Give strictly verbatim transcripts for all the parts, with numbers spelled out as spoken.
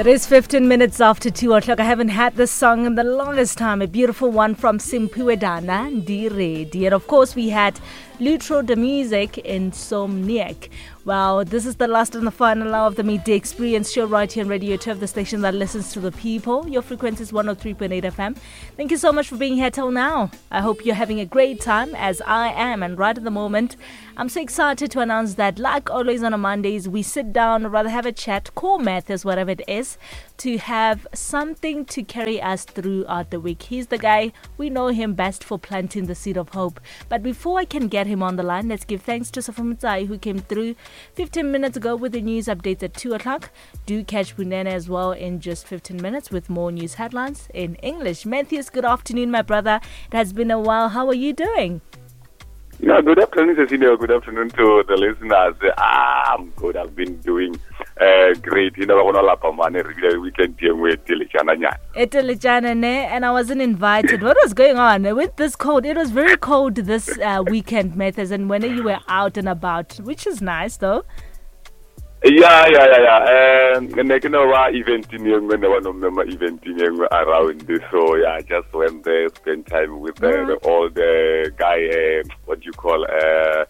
It is fifteen minutes after two o'clock. I haven't had this song in the longest time. A beautiful one from Simphiwe Dana, Ndiredi. And of course, we had Lutro the Music in Insomniac. Wow, this is the last and the final hour of the Midday Experience show right here on Radio two, the station that listens to the people. Your frequency is one oh three point eight F M. Thank you so much for being here till now. I hope you're having a great time, as I am. And right at the moment, I'm so excited to announce that, like always on a Mondays, we sit down, or rather have a chat, call Matthias, whatever it is, to have something to carry us throughout the week. He's the guy, we know him best for planting the seed of hope. But before I can get him on the line, let's give thanks to Safo Mutsai, who came through fifteen minutes ago with the news updates at two o'clock. Do catch Bunene as well in just fifteen minutes with more news headlines in English. Matthias, good afternoon, my brother. It has been a while. How are you doing? Yeah, good afternoon, Cecilia. Good afternoon to the listeners. Ah, I'm good. I've been doing uh, great. You know, I want to lap on a weekend with Telechana. And I wasn't invited. What was going on with this cold? It was very cold this uh, weekend, Matthias, and when you were out and about, which is nice, though. Yeah, yeah, yeah, yeah. Um, and you know what event in young when I want to remember event in young around this. So yeah, I just went there, spent time with the, Mm. the all the guy. Uh, what do you call? Uh,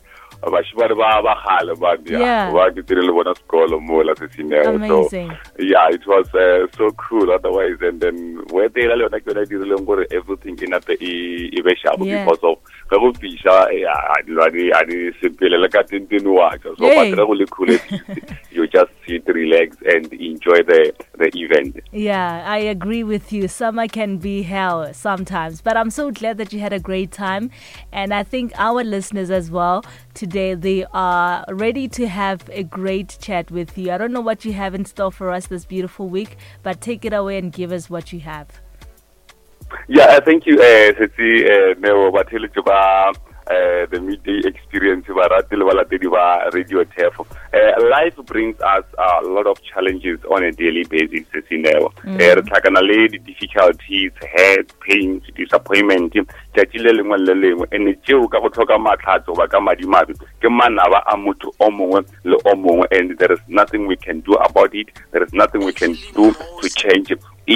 Yeah. Amazing. So yeah, it was uh, so cool. Otherwise, and then where they like when I did everything in at the Ibesha Yeah. because of the fish. Yeah, I did. I did simple like I didn't watch. So Hey. but really cool. You just sit, relax, and enjoy the the event. Yeah, I agree with you. Summer can be hell sometimes, but I'm so glad that you had a great time. And I think our listeners as well, today they are ready to have a great chat with you. I don't know what you have in store for us this beautiful week, but take it away and give us what you have. Yeah, thank you, uh, Setsi, uh, Neo, but uh, the midday experience, radio T F. Uh, life brings us a lot of challenges on a daily basis, you know. The difficulties, head pains, disappointment, and there is nothing we can do about it. There is nothing we can do to change it.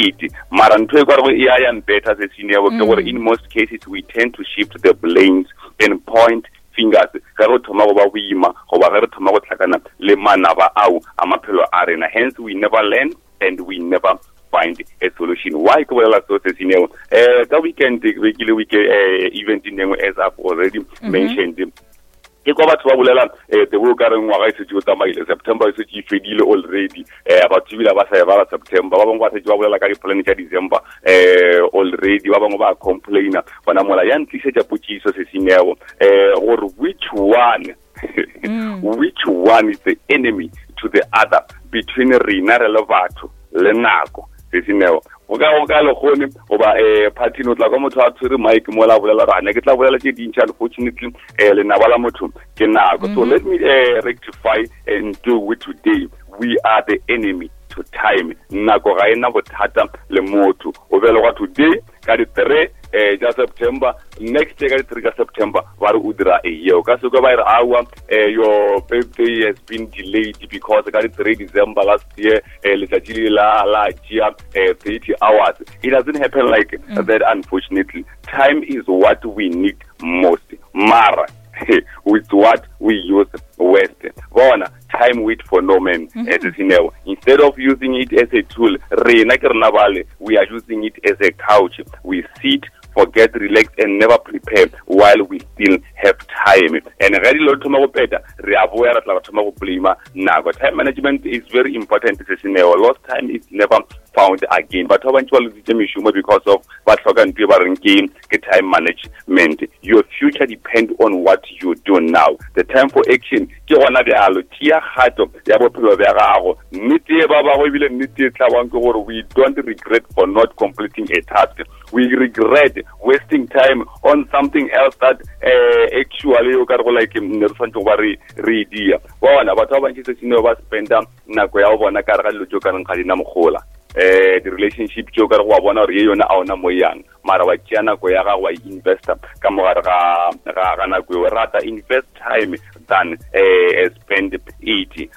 Mm. In most cases, we tend to shift the blames and point fingers. Hence, we never learn and we never find a solution. Why? The weekend, regular weekend event in as I've already mm-hmm. mentioned. The work September is already about two years September. Like December already. Complainer. But I'm or which one? Mm. Which one is the enemy to the other between Rina Relavato, Lenaco? Oga oga lo khone oba eh party no tla go motho a tshwere mic mo la bolela rana ke tla bolela ke dintšha unfortunately eh le na bala motho ke nako. So let me uh, rectify and do with today. We are the enemy to time. Nako ga ena bothata le motho o bele wa today ka di three eh ja September next year ka di three ka September ba re udira e year ka se go ba ire awa eh your birthday has been delayed because ka di three December last year eh le tshile la la jia eh thirty hours. It doesn't happen like mm. that, unfortunately. Time is what we need most. Mara with what we use waste. Bona time wait for no man. Mm-hmm. Instead of using it as a tool, we are using it as a couch. We sit, forget, relax, and never prepare while we still have time. And time management is very important. Lost time is never found again. But eventually, because of what time management, your future depends on what you do now. The time for action. We don't regret for not completing a task. We regret wasting time on something else that uh, actually you can like worry read. Bona batho ba ntse se no ba spenda nako ya bona ka re lo tsoka nka dina mogola. Eh the relationship tso ka re go bona re yona a ona mo yang mara wa tšea nako ya ga wa investor ka mo ga ga ga nako o rata invest time than uh, spend eighty.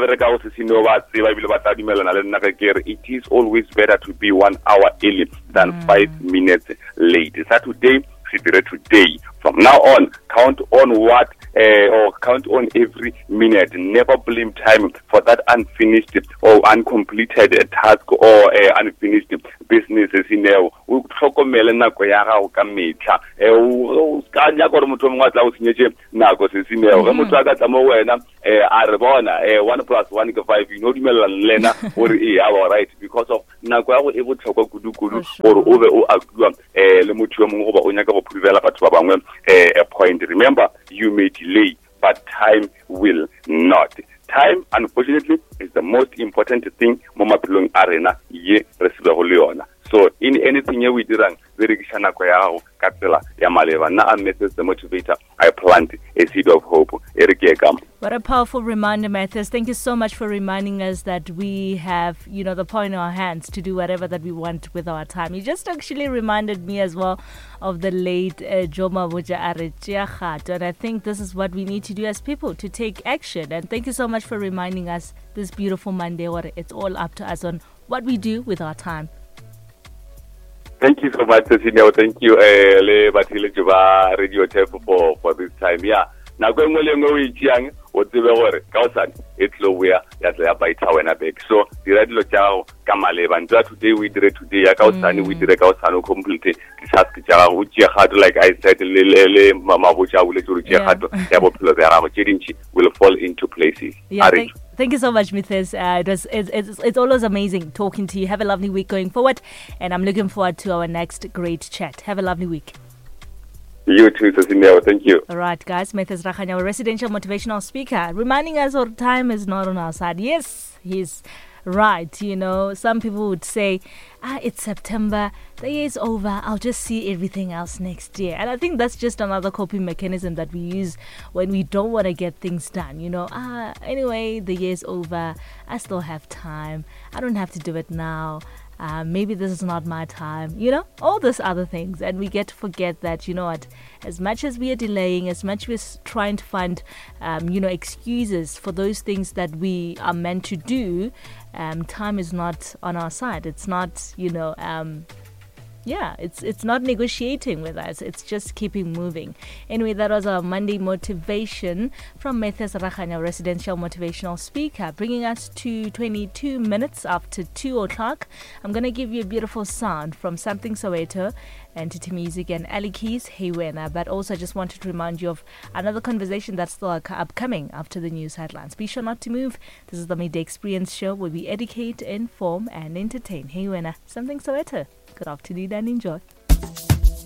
It is always better to be one hour early than mm. five minutes late. Saturday, today. From now on, count on what, uh, or count on every minute. Never blame time for that unfinished or uncompleted task or uh, unfinished business. You know, we talk about nako ya gago ka metlha eh o ska nya gore motho mongwe tla o senyetse nako se sineo ga motho a ka tla mo wena eh a re bona eh one plus one ke five you know dumela lena gore e all right because of nako ya go e botlhokwa kudu kudu gore o be o akua eh le motho yo mongwe go ba o nyaka go privela batho ba bangwe eh a point. Remember, you may delay but time will not. Time, unfortunately, is the most important thing Mama Pilong Arena ye resibe. So in anything we do wrong, very kishana kwa kapela ya maleva. Na a message the motivator. I plant a seed of hope. What a powerful reminder, Matthias. Thank you so much for reminding us that we have, you know, the point in our hands to do whatever that we want with our time. You just actually reminded me as well of the late uh, Joma Buja Arechiachat. And I think this is what we need to do as people, to take action. And thank you so much for reminding us this beautiful Monday. It's all up to us on what we do with our time. Thank you so much, Cecilia. Thank you, uh, Le Batile Juba Radio Tape for, for this time. Yeah. Now, going to go young, what the word, Kausan, it's low where that's a bite when I beg. So, the radio chow, Kamale, and today we did it today, Kausan, we did a Kausan completely. Task Java, which you had, like I said, Lele, Mama, which I will let you had to will fall into places. Yeah, thank, thank you so much, Matthias. Uh, it was, it's, it's, it's always amazing talking to you. Have a lovely week going forward, and I'm looking forward to our next great chat. Have a lovely week. You too, Cecilia. Thank you. All right, guys. Matthias Rakganya, our residential motivational speaker, reminding us our time is not on our side. Yes, he's right. You know, some people would say, ah, it's September, the year is over, I'll just see everything else next year. And I think that's just another coping mechanism that we use when we don't want to get things done. You know, ah, anyway, the year's over, I still have time, I don't have to do it now. Uh, maybe this is not my time, you know, all these other things. And we get to forget that, you know what, as much as we are delaying, as much as we're trying to find, um, you know, excuses for those things that we are meant to do, um, time is not on our side. It's not, you know, um, yeah, it's it's not negotiating with us. It's just keeping moving. Anyway, that was our Monday motivation from Matthias Rakganya, residential motivational speaker, bringing us to twenty-two minutes after two o'clock. I'm going to give you a beautiful sound from Something Soweto, Entity Music, and Ali Keys, Hey Wena. But also, I just wanted to remind you of another conversation that's still upcoming after the news headlines. Be sure not to move. This is the Midday Experience Show where we educate, inform, and entertain. Hey Wena, Something Soweto. Good afternoon and enjoy.